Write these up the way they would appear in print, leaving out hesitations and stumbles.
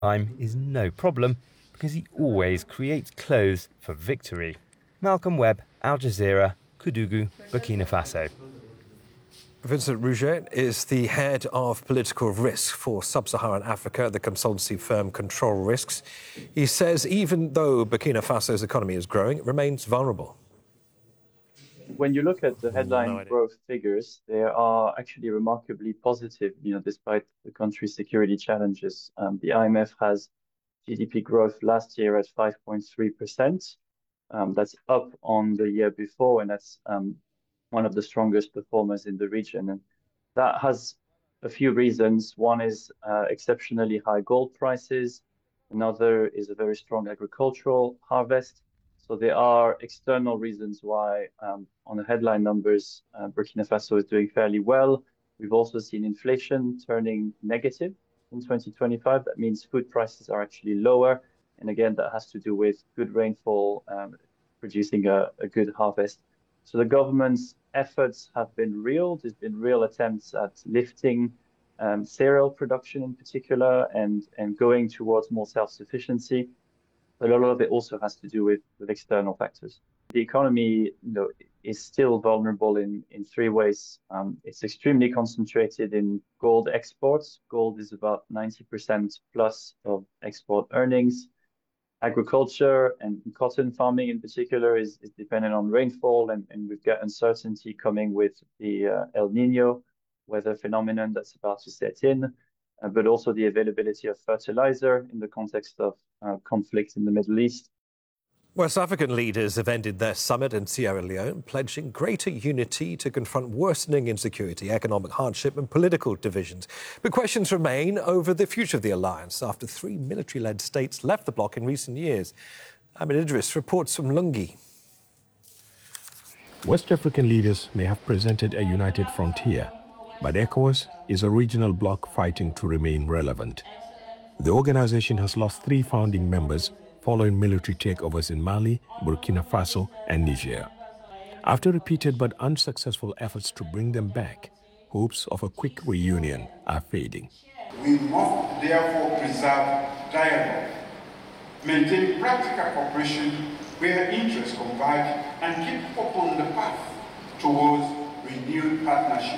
Time is no problem because he always creates clothes for victory. Malcolm Webb, Al Jazeera, Koudougou, Burkina Faso. Vincent Rouget is the head of political risk for sub-Saharan Africa at the consultancy firm Control Risks. He says even though Burkina Faso's economy is growing, it remains vulnerable. When you look at the headline growth figures, they are actually remarkably positive, despite the country's security challenges. The IMF has GDP growth last year at 5.3%. That's up on the year before, and that's one of the strongest performers in the region. And that has a few reasons. One is exceptionally high gold prices. Another is a very strong agricultural harvest. So there are external reasons why, on the headline numbers, Burkina Faso is doing fairly well. We've also seen inflation turning negative in 2025. That means food prices are actually lower. And again, that has to do with good rainfall, producing a good harvest. So the government's efforts have been real. There's been real attempts at lifting cereal production in particular and going towards more self-sufficiency. But a lot of it also has to do with external factors. The economy, is still vulnerable in three ways. It's extremely concentrated in gold exports. Gold is about 90% plus of export earnings. Agriculture and cotton farming in particular is dependent on rainfall, and we've got uncertainty coming with the El Nino weather phenomenon that's about to set in. But also the availability of fertilizer in the context of conflict in the Middle East. West African leaders have ended their summit in Sierra Leone, pledging greater unity to confront worsening insecurity, economic hardship and political divisions. But questions remain over the future of the alliance after three military-led states left the bloc in recent years. Ahmed Idris reports from Lungi. West African leaders may have presented a united frontier, but ECOWAS is a regional bloc fighting to remain relevant. The organization has lost three founding members following military takeovers in Mali, Burkina Faso, and Niger. After repeated but unsuccessful efforts to bring them back, hopes of a quick reunion are fading. We must therefore preserve dialogue, maintain practical cooperation where interests converge, and keep open the path towards renewed partnership.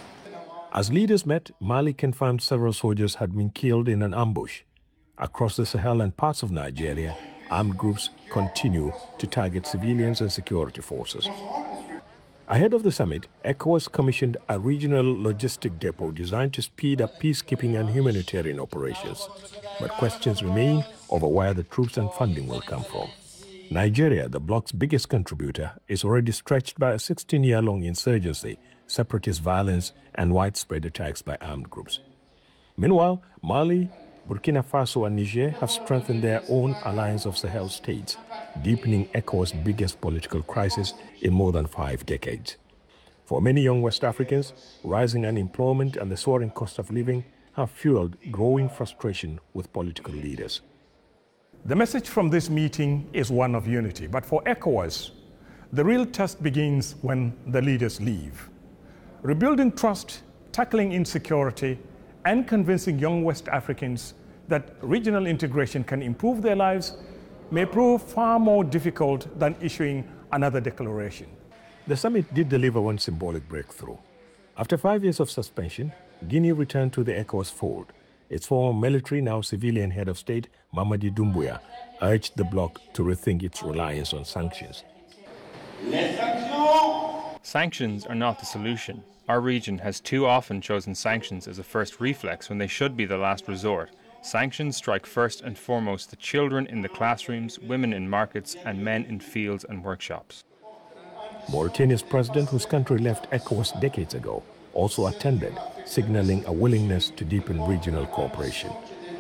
As leaders met, Mali confirmed several soldiers had been killed in an ambush. Across the Sahel and parts of Nigeria, armed groups continue to target civilians and security forces. Ahead of the summit, ECOWAS commissioned a regional logistic depot designed to speed up peacekeeping and humanitarian operations. But questions remain over where the troops and funding will come from. Nigeria, the bloc's biggest contributor, is already stretched by a 16-year-long insurgency, separatist violence, and widespread attacks by armed groups. Meanwhile, Mali, Burkina Faso, and Niger have strengthened their own alliance of Sahel states, deepening ECOWAS' biggest political crisis in more than 5 decades. For many young West Africans, rising unemployment and the soaring cost of living have fueled growing frustration with political leaders. The message from this meeting is one of unity, but for ECOWAS, the real test begins when the leaders leave. Rebuilding trust, tackling insecurity, and convincing young West Africans that regional integration can improve their lives may prove far more difficult than issuing another declaration. The summit did deliver one symbolic breakthrough. After 5 years of suspension, Guinea returned to the ECOWAS fold. Its former military, now civilian head of state, Mamadi Doumbouya, urged the bloc to rethink its reliance on sanctions. Sanctions are not the solution. Our region has too often chosen sanctions as a first reflex when they should be the last resort. Sanctions strike first and foremost the children in the classrooms, women in markets, and men in fields and workshops. Mauritania's president, whose country left ECOWAS decades ago, also attended, signaling a willingness to deepen regional cooperation.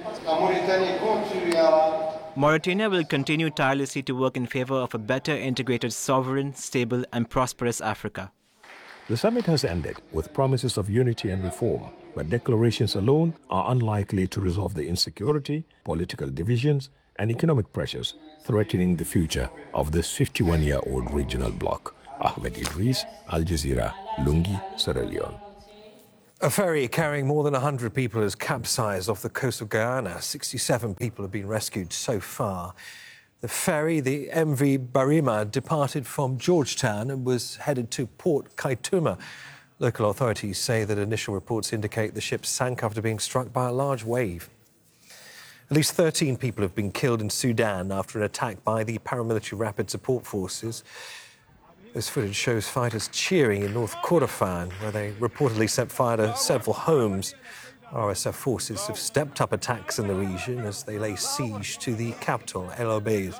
Mauritania will continue tirelessly to work in favor of a better integrated, sovereign, stable, and prosperous Africa. The summit has ended with promises of unity and reform, but declarations alone are unlikely to resolve the insecurity, political divisions, and economic pressures threatening the future of this 51-year-old regional bloc. Ahmed Idris, Al Jazeera, Lungi, Sierra Leone. A ferry carrying more than 100 people has capsized off the coast of Guyana. 67 people have been rescued so far. The ferry, the MV Barima, departed from Georgetown and was headed to Port Kaituma. Local authorities say that initial reports indicate the ship sank after being struck by a large wave. At least 13 people have been killed in Sudan after an attack by the paramilitary Rapid Support Forces. This footage shows fighters cheering in North Kordofan, where they reportedly set fire to several homes. RSF forces have stepped up attacks in the region as they lay siege to the capital, El Obeid.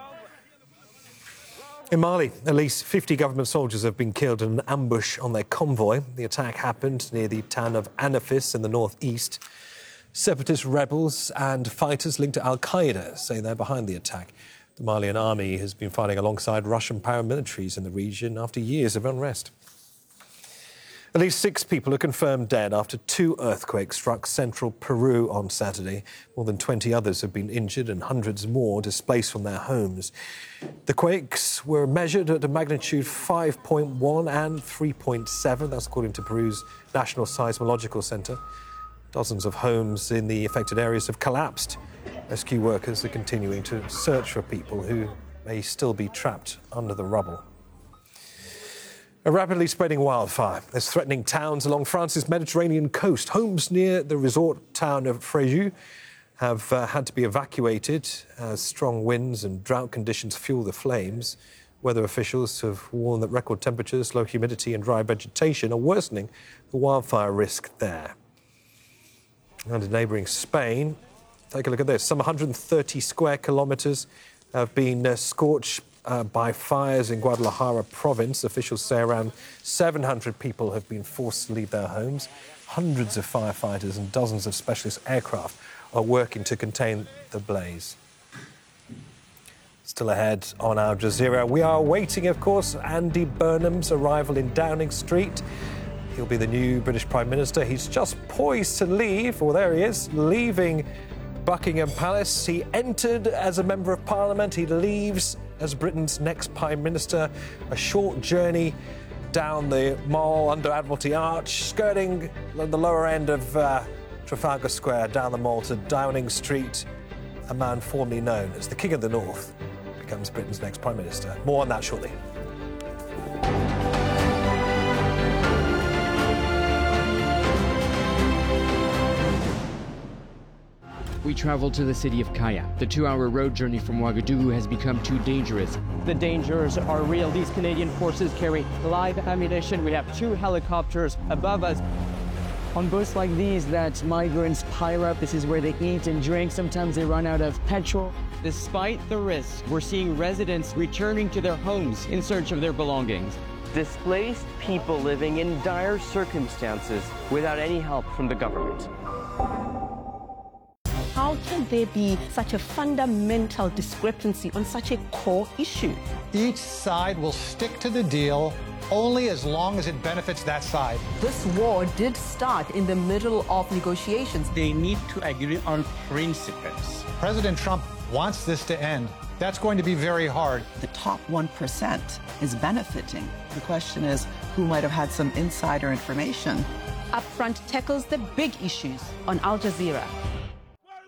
In Mali, at least 50 government soldiers have been killed in an ambush on their convoy. The attack happened near the town of Anafis in the northeast. Separatist rebels and fighters linked to al-Qaeda say they're behind the attack. The Malian army has been fighting alongside Russian paramilitaries in the region after years of unrest. At least 6 people are confirmed dead after 2 earthquakes struck central Peru on Saturday. More than 20 others have been injured and hundreds more displaced from their homes. The quakes were measured at a magnitude 5.1 and 3.7. That's according to Peru's National Seismological Center. Dozens of homes in the affected areas have collapsed. Rescue workers are continuing to search for people who may still be trapped under the rubble. A rapidly spreading wildfire is threatening towns along France's Mediterranean coast. Homes near the resort town of Fréjus have had to be evacuated as strong winds and drought conditions fuel the flames. Weather officials have warned that record temperatures, low humidity and dry vegetation are worsening the wildfire risk there. And in neighbouring Spain, take a look at this. Some 130 square kilometres have been scorched by fires in Guadalajara province. Officials say around 700 people have been forced to leave their homes. Hundreds of firefighters and dozens of specialist aircraft are working to contain the blaze. Still ahead on Al Jazeera, we are awaiting, of course, Andy Burnham's arrival in Downing Street. He'll be the new British Prime Minister. He's just poised to leave, or there he is, leaving Buckingham Palace. He entered as a Member of Parliament. He leaves as Britain's next Prime Minister. A short journey down the Mall under Admiralty Arch, skirting the lower end of Trafalgar Square, down the Mall to Downing Street. A man formerly known as the King of the North becomes Britain's next Prime Minister. More on that shortly. We travel to the city of Kaya. The 2-hour road journey from Ouagadougou has become too dangerous. The dangers are real. These Canadian forces carry live ammunition. We have 2 helicopters above us. On boats like these that migrants pile up, this is where they eat and drink. Sometimes they run out of petrol. Despite the risk, we're seeing residents returning to their homes in search of their belongings. Displaced people living in dire circumstances without any help from the government. How can there be such a fundamental discrepancy on such a core issue? Each side will stick to the deal only as long as it benefits that side. This war did start in the middle of negotiations. They need to agree on principles. President Trump wants this to end. That's going to be very hard. The top 1% is benefiting. The question is, who might have had some insider information? Upfront tackles the big issues on Al Jazeera.